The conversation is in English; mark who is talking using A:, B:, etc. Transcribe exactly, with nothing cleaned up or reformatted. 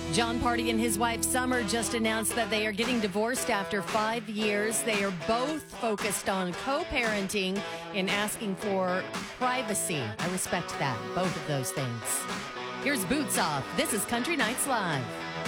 A: John Party and his wife Summer just announced that they are getting divorced after five years. They are both focused on co-parenting and asking for privacy. I respect that, both of those things. Here's Boots Off. This is Country Nights Live.